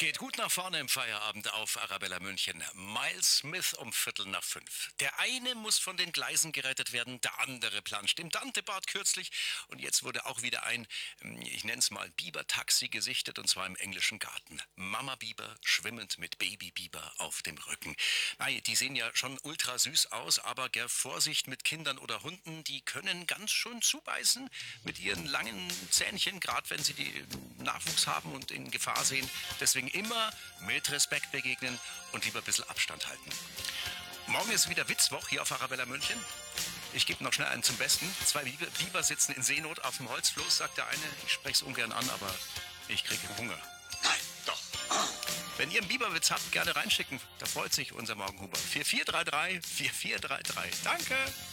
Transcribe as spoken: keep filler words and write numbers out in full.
Geht gut nach vorne im Feierabend auf Arabella München. Miles Smith um Viertel nach fünf. Der eine muss von den Gleisen gerettet werden, der andere planscht im Dantebad kürzlich. Und jetzt wurde auch wieder ein, ich nenne es mal Biber-Taxi gesichtet, und zwar im englischen Garten. Mama Biber schwimmend mit Baby Biber auf dem Rücken. Ei, die sehen ja schon ultra süß aus, aber gell, Vorsicht mit Kindern oder Hunden, die können ganz schön zubeißen mit ihren langen Zähnchen, gerade wenn sie die Nachwuchs haben und in Gefahr sehen. Deswegen immer mit Respekt begegnen und lieber ein bisschen Abstand halten. Morgen ist wieder Witzwoch hier auf Arabella München. Ich gebe noch schnell einen zum Besten. Zwei Biber sitzen in Seenot auf dem Holzfloß, sagt der eine. Ich spreche es ungern an, aber ich kriege Hunger. Nein, doch. Wenn ihr einen Biberwitz habt, gerne reinschicken. Da freut sich unser Morgenhuber. vier vier drei drei, vier vier drei drei. Danke.